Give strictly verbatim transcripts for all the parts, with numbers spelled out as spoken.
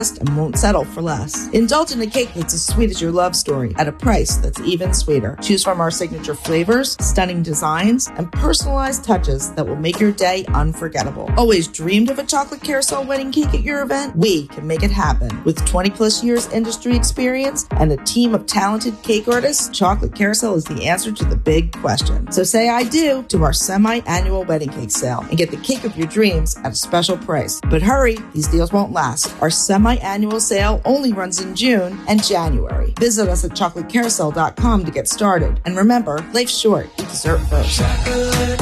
and won't settle for less. Indulge in a cake that's as sweet as your love story at a price that's even sweeter. Choose from our signature flavors, stunning designs, and personalized touches that will make your day unforgettable. Always dreamed of a chocolate carousel wedding cake at your event? We can make it happen. With twenty plus years industry experience and a team of talented cake artists, Chocolate Carousel is the answer to the big question. So say I do to our semi-annual wedding cake sale and get the cake of your dreams at a special price. But hurry, these deals won't last. Our semi-annual sale only runs in June and January. Visit us at chocolate carousel dot com to get started. And remember, life's short. Eat dessert first. Chocolate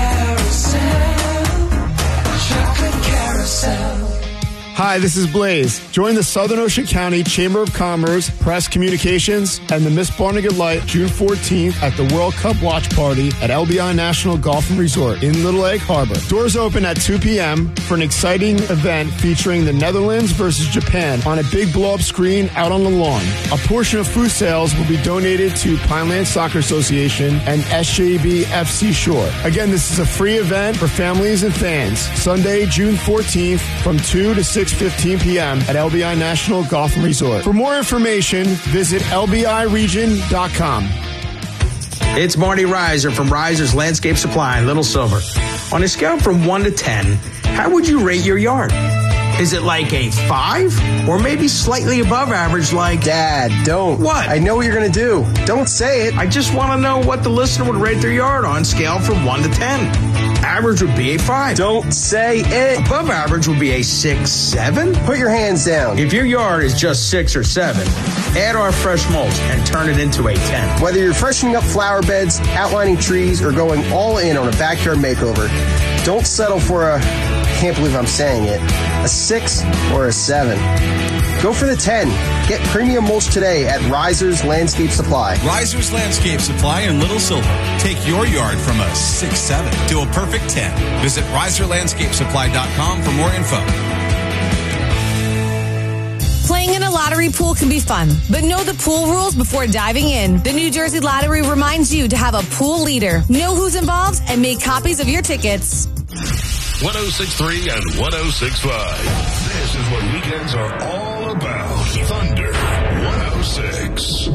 Carousel. Chocolate Carousel. Hi, this is Blaze. Join the Southern Ocean County Chamber of Commerce, Press Communications, and the Miss Barnegat Light June fourteenth at the World Cup Watch Party at L B I National Golf and Resort in Little Egg Harbor. Doors open at two p.m. for an exciting event featuring the Netherlands versus Japan on a big blow-up screen out on the lawn. A portion of food sales will be donated to Pineland Soccer Association and S J B F C Shore. Again, this is a free event for families and fans. Sunday, June fourteenth from two to six fifteen p.m. at L B I National Golf and Resort. For more information, visit L B I region dot com. It's Marty Reiser from Reiser's Landscape Supply in Little Silver. On a scale from one to ten, how would you rate your yard? Is it like a five? Or maybe slightly above average like... Dad, don't. What? I know what you're going to do. Don't say it. I just want to know what the listener would rate their yard on scale from one to ten. Average would be a five. Don't say it. Above average would be a six, seven. Put your hands down. If your yard is just six or seven, add our fresh mulch and turn it into a ten. Whether you're freshening up flower beds, outlining trees, or going all in on a backyard makeover, don't settle for a, can't believe I'm saying it, a six or a seven. Go for the ten. Get premium mulch today at Reiser's Landscape Supply. Reiser's Landscape Supply in Little Silver. Take your yard from a six seven to a perfect ten. Visit riser landscape supply dot com for more info. Playing in a lottery pool can be fun, but know the pool rules before diving in. The New Jersey Lottery reminds you to have a pool leader. Know who's involved and make copies of your tickets. one oh six point three and one oh six point five. This is what weekends are all about. Thunder one oh six.